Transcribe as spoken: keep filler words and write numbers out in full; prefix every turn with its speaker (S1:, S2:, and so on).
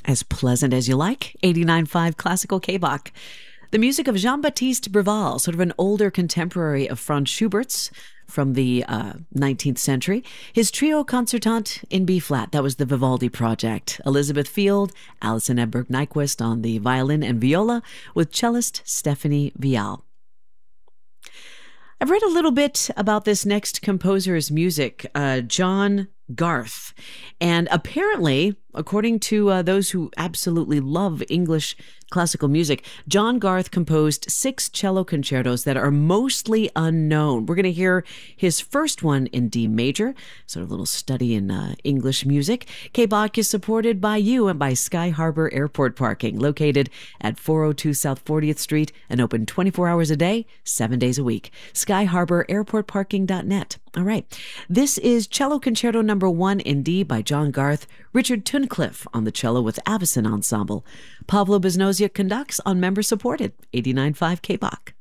S1: As pleasant as you like, eighty-nine point five Classical K-Bach. The music of Jean-Baptiste Breval, sort of an older contemporary of Franz Schubert's from the uh, nineteenth century. His trio concertant in B-flat, that was the Vivaldi project. Elizabeth Field, Alison Edberg Nyquist on the violin and viola, with cellist Stephanie Vial. I've read a little bit about this next composer's music, uh, John Garth. And apparently, according to uh, those who absolutely love English classical music, John Garth composed six cello concertos that are mostly unknown. We're going to hear his first one in D major, sort of a little study in uh, English music. K-Bach is supported by you and by Sky Harbor Airport Parking, located at four oh two South fortieth Street and open twenty-four hours a day, seven days a week. sky harbor airport parking dot net. All right. This is Cello Concerto number one in D by John Garth, Richard Tuncliffe on the cello with Avicen Ensemble. Pablo Beznosia conducts on member-supported eighty-nine point five K-Bach.